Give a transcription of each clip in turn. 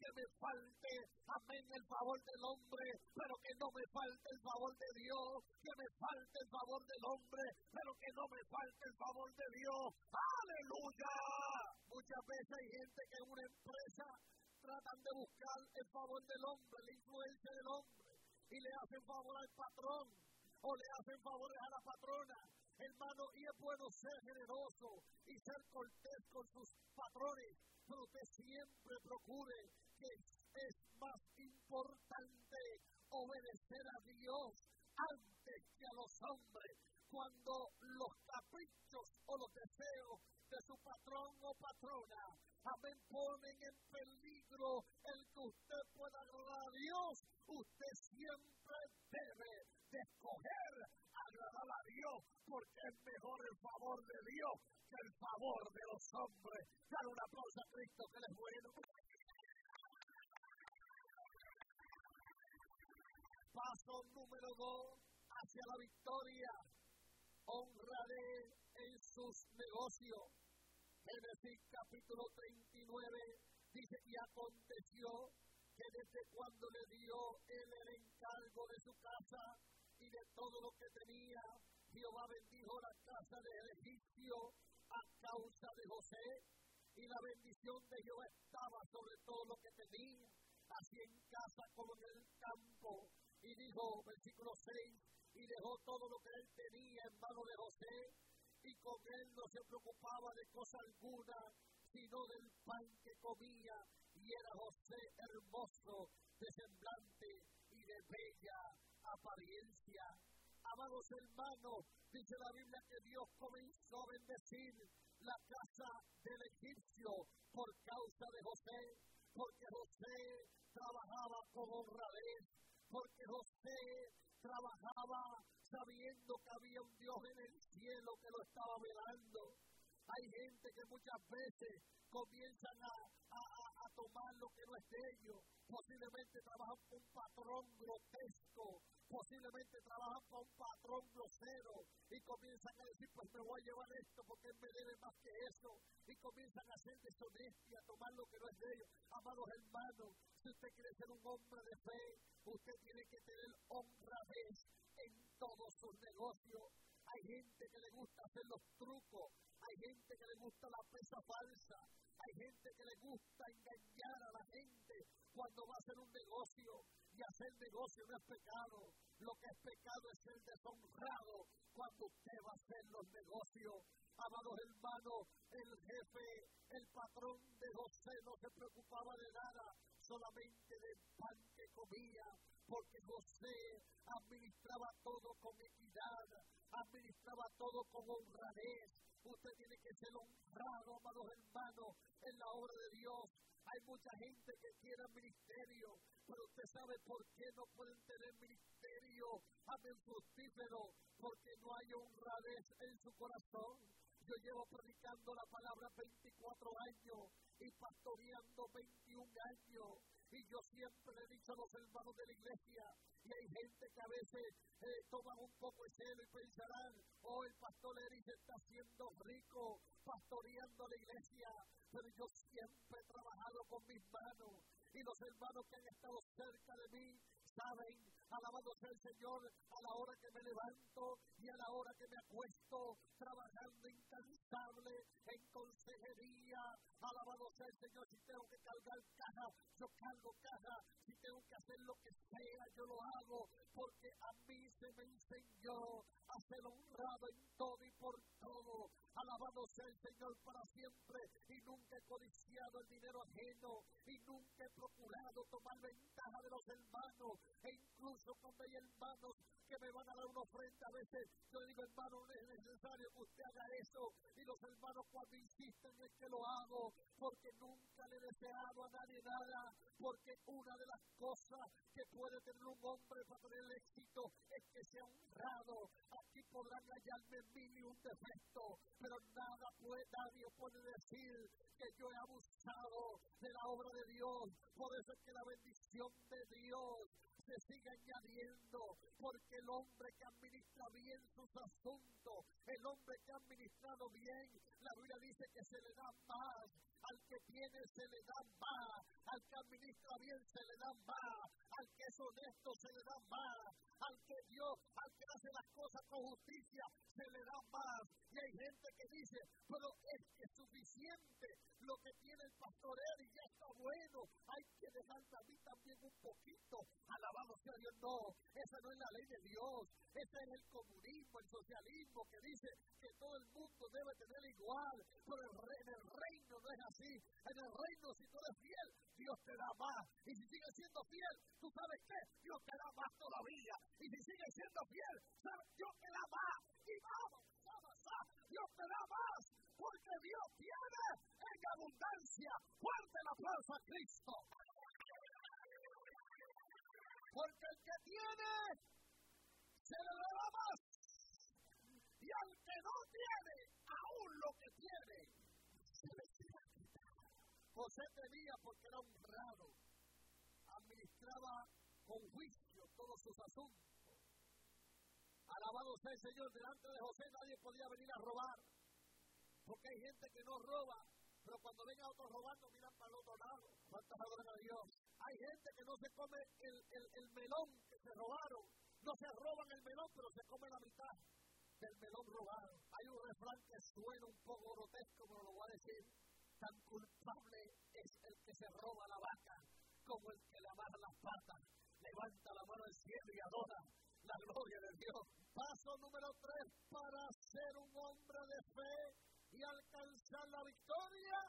que me falte, amén, el favor del hombre, pero que no me falte el favor de Dios, que me falte el favor del hombre, pero que no me falte el favor de Dios. ¡Aleluya! Muchas veces hay gente que en una empresa tratan de buscar el favor del hombre, la influencia del hombre, y le hacen favor al patrón, o le hacen favores a la patrona. Hermano, y es bueno ser generoso y ser cortés con sus patrones, pero usted siempre procure que es más importante obedecer a Dios antes que a los hombres. Cuando los caprichos o los deseos de su patrón o patrona, amén, ponen en peligro el que usted pueda agradar a Dios, usted siempre debe de escoger agradar a Dios, porque es mejor el favor de Dios que el favor de los hombres. Dale un aplauso a Cristo, que Él es bueno. Paso número 2, hacia la victoria. Honraré en sus negocios. Génesis capítulo 39 dice: y aconteció que desde cuando le dio él el encargo de su casa y de todo lo que tenía, Jehová bendijo la casa del egipcio a causa de José, y la bendición de Jehová estaba sobre todo lo que tenía, así en casa como en el campo. Y dijo, versículo 6, y dejó todo lo que él tenía en mano de José, y con él no se preocupaba de cosa alguna, sino del pan que comía, y era José hermoso de semblante y de bella apariencia. Amados hermanos, dice la Biblia que Dios comenzó a bendecir la casa del egipcio por causa de José, porque José trabajaba con honradez, porque José trabajaba sabiendo que había un Dios en el cielo que lo estaba velando. Hay gente que muchas veces comienzan a tomar lo que no es de ellos. Posiblemente trabajan con un patrón grotesco, posiblemente trabajan con un patrón grosero y comienzan a decir, pues me voy a llevar esto porque él me debe más que eso, y comienzan a ser deshonestos y a tomar lo que no es de ellos. Amados hermanos, si usted quiere ser un hombre de fe, usted tiene que tener honradez en todos sus negocios. Hay gente que le gusta hacer los trucos, hay gente que le gusta la pesa falsa, hay gente que le gusta engañar a la gente cuando va a hacer un negocio, y hacer negocio no es pecado. Lo que es pecado es ser deshonrado cuando usted va a hacer los negocios. Amados hermanos, el jefe, el patrón de José no se preocupaba de nada, solamente del pan que comía, porque José administraba todo con equidad, administraba todo con honradez. Usted tiene que ser honrado, amados hermanos, en la obra de Dios. Hay mucha gente que quiere ministerio, pero usted sabe por qué no pueden tener ministerio, amén, fructífero, porque no hay honradez en su corazón. Yo llevo predicando la palabra 24 años y pastoreando 21 años. Y yo siempre le he dicho a los hermanos de la iglesia, y hay gente que a veces toman un poco de celo y pensarán, oh, el pastor le dice, está siendo rico pastoreando a la iglesia, pero yo siempre he trabajado con mis manos, y los hermanos que han estado cerca de mí saben, alabado sea el Señor, a la hora que me levanto y a la hora que me acuesto, trabajando incansable en consejería, alabado sea el Señor. Si tengo que cargar caja, yo cargo caja, si tengo que hacer lo que sea, yo lo hago, porque a mí se me enseñó a ser honrado en todo y por todo. Alabado sea el Señor para siempre, y nunca he codiciado el dinero ajeno, y nunca he procurado tomar ventaja de los hermanos, e incluso cuando hay hermanos que me van a dar una ofrenda, a veces yo le digo, hermano, no es necesario que usted haga eso, y los hermanos cuando insisten es que lo hago, porque nunca le he deseado a nadie nada, porque una de las cosas que puede tener un hombre para tener el éxito es que sea honrado. Aquí podrán hallarme mil y un defecto, pero nadie puede decir que yo he abusado de la obra de Dios. Por eso es que la bendición de Dios se sigue añadiendo, porque el hombre que administra bien sus asuntos, el hombre que ha administrado bien, la Biblia dice que se le da más, al que tiene se le da más, al que administra bien se le da más, al que es honesto se le da más, al que hace las cosas con justicia se le da más. Y hay gente que dice, pero es que es suficiente lo que tiene el pastor Eric, ya está bueno, hay que dejarme a mí también un poquito. Alabado sea Dios. No, esa no es la ley de Dios, ese es el comunismo, el socialismo que dice que todo el mundo debe tener igual, pero en el reino no es así. En el reino, si tú eres fiel, Dios te da más, y si sigues siendo fiel, ¿tú sabes qué? Dios te da más todavía, y si sigues siendo fiel, ¿sabes? Dios te da más, y vamos, Dios te da más, porque Dios tiene en abundancia. Fuerte el aplauso a Cristo. Porque el que tiene, se le dará más. Y al que no tiene, aún lo que tiene, se le será quitado. José tenía porque era honrado. Administraba con juicio todos sus asuntos. Alabado sea el Señor. Delante de José nadie podía venir a robar. Porque hay gente que no roba, pero cuando venga otro robando, miran para el otro lado. ¿Cuántas adoran a Dios? Hay gente que no se come el melón que se robaron. No se roban el melón, pero se come la mitad del melón robado. Hay un refrán que suena un poco grotesco, pero lo voy a decir. Tan culpable es el que se roba la vaca como el que le amarra las patas. Levanta la mano al cielo y adora la gloria de Dios. Paso número 3 para ser un hombre de fe y alcanzar la victoria.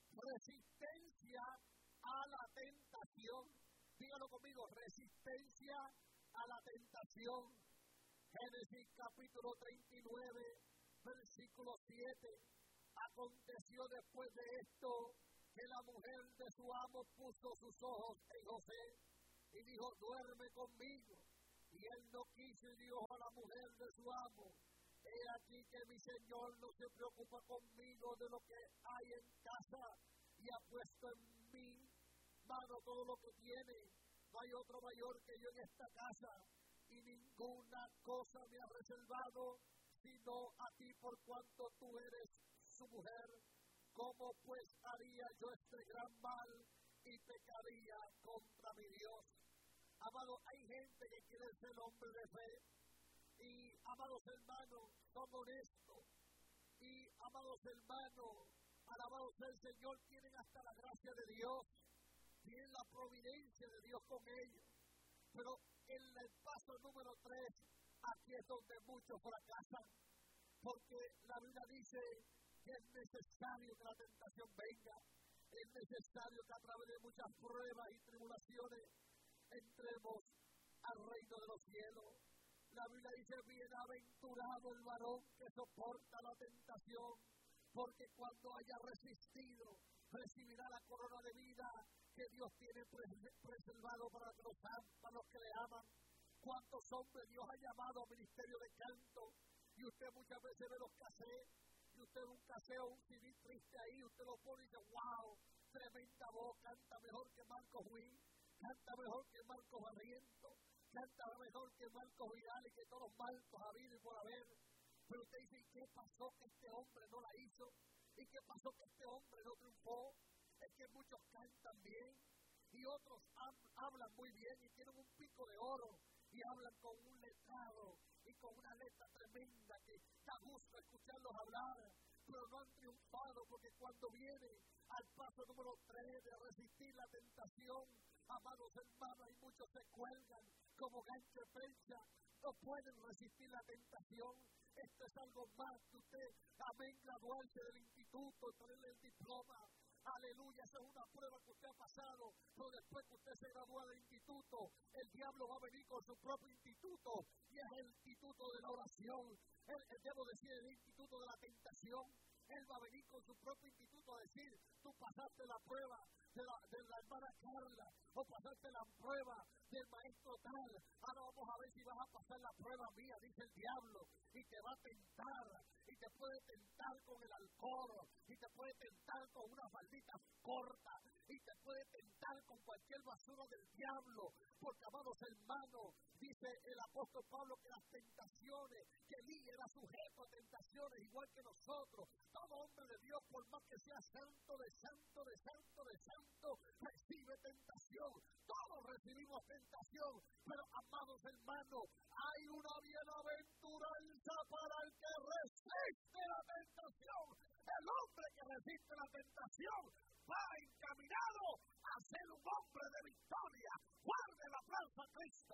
Resistencia a la tentación. Dígalo conmigo, resistencia a la tentación. Génesis capítulo 39, versículo 7. Aconteció después de esto que la mujer de su amo puso sus ojos en José y dijo, duerme conmigo. Y él no quiso y dijo a la mujer de su amo, he aquí que mi señor no se preocupa conmigo de lo que hay en casa y ha puesto en mi mano todo lo que tiene. No hay otro mayor que yo en esta casa y ninguna cosa me ha reservado sino a ti por cuanto tú eres su mujer. ¿Cómo pues haría yo este gran mal y pecaría contra mi Dios? Amado, hay gente que quiere ser hombre de fe y, amados hermanos, son honestos y, amados hermanos, alabado sea el Señor, tienen hasta la gracia de Dios, tienen la providencia de Dios con ellos, pero en el paso número 3, aquí es donde muchos fracasan, porque la Biblia dice que es necesario que la tentación venga, es necesario que a través de muchas pruebas y tribulaciones entremos al reino de los cielos. La Biblia dice, bienaventurado el varón que soporta la tentación, porque cuando haya resistido, recibirá la corona de vida que Dios tiene preservado para los que le aman. ¿Cuántos hombres Dios ha llamado a ministerio de canto? Y usted muchas veces ve los cassettes, y usted ve un caseo, un CD triste ahí, usted lo pone y dice, wow, tremenda voz, canta mejor que Marcos Witt, canta mejor que Marcos Barriento, canta mejor que Marcos Vidal y que todos los Marcos habido y por haber. Pero usted dice, ¿y qué pasó que este hombre no la hizo? ¿Y qué pasó que este hombre no triunfó? Es que muchos cantan bien y otros hablan muy bien y tienen un pico de oro y hablan con un letrado y con una letra tremenda que da gusto escucharlos hablar, pero no han triunfado porque cuando viene al paso número 3 de resistir la tentación, amados hermanos, y muchos se cuelgan como gancho de prensa, no pueden resistir la tentación. Esto es algo más que usted, amén, graduarse del instituto, tenerle el diploma. Aleluya, esa es una prueba que usted ha pasado, pero después que usted se gradúa del instituto, el diablo va a venir con su propio instituto, y es el instituto de la oración, debo decir, el instituto de la tentación. Él va a venir con su propio instituto a decir, tú pasaste la prueba de la hermana Carla, o pasaste la prueba del maestro tal, ahora vamos a ver si vas a pasar la prueba mía, dice el diablo, y te va a tentar, y te puede tentar con el alcohol, y te puede tentar con una faldita corta, y te puede tentar con cualquier basura del diablo, porque, amados hermanos, dice el apóstol Pablo que las tentaciones, que Elí era sujeto a tentaciones igual que nosotros. Todo hombre de Dios, por más que sea santo, recibe tentación. la tentación. Pero, amados hermanos, hay una bienaventuranza para el que resiste la tentación. El hombre que resiste la tentación va encaminado a ser un hombre de victoria. Guarde el aplauso a Cristo.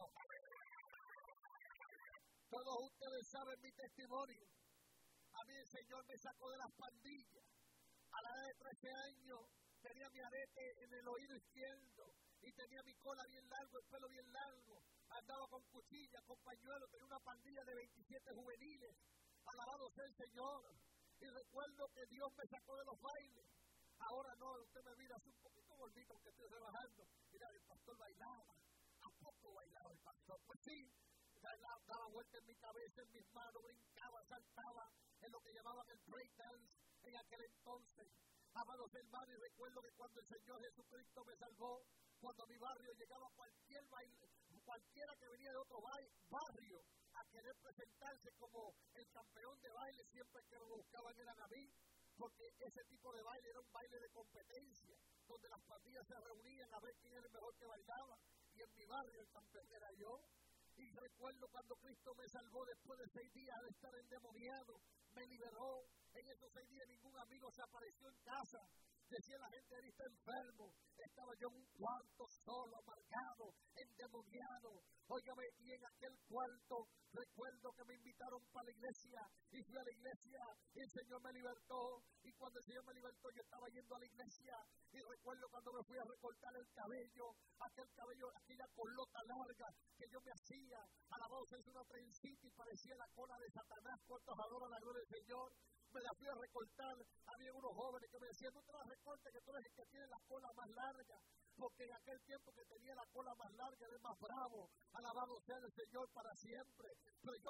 Todos ustedes saben mi testimonio. A mí el Señor me sacó de las pandillas. A la edad de 13 años tenía mi arete en el oído izquierdo y tenía mi cola bien largo, el pelo bien largo. Andaba con cuchilla, con pañuelo, tenía una pandilla de 27 juveniles. Alabado sea el Señor. Y recuerdo que Dios me sacó de los bailes. Ahora no, usted me mira así un poquito gordito, aunque estoy rebajando. Mira, el pastor bailaba. ¿A poco bailaba el pastor? Pues sí. Daba vuelta en mi cabeza, en mis manos, brincaba, saltaba en lo que llamaban el break dance en aquel entonces. Amados hermanos, y recuerdo que cuando el Señor Jesucristo me salvó, cuando a mi barrio llegaba cualquier baile, cualquiera que venía de otro barrio a querer presentarse como el campeón de baile, siempre que lo buscaban eran a mí, porque ese tipo de baile era un baile de competencia, donde las pandillas se reunían a ver quién era el mejor que bailaba, y en mi barrio el campeón era yo. Y recuerdo cuando Cristo me salvó después de 6 días de estar endemoniado, me liberó. En esos 6 días ningún amigo se apareció en casa. Decía la gente, él está enfermo. Estaba yo en un cuarto solo, amargado, endemoniado. Óigame, y en aquel cuarto recuerdo que me invitaron para la iglesia. Y fui a la iglesia y el Señor me libertó. Y cuando el Señor me libertó, yo estaba yendo a la iglesia. Y recuerdo cuando me fui a recortar el cabello, aquel cabello, aquella colota larga que yo me hacía. A la voz es una trencita y parecía la cola de Satanás. ¿Cuántos adoran la gloria del Señor? Me la fui a recortar. Había unos jóvenes que me decían, no te la recortes, que tú eres el que tiene la cola más larga. Porque en aquel tiempo que tenía la cola más larga, era más bravo. Alabado sea el Señor para siempre. Pero yo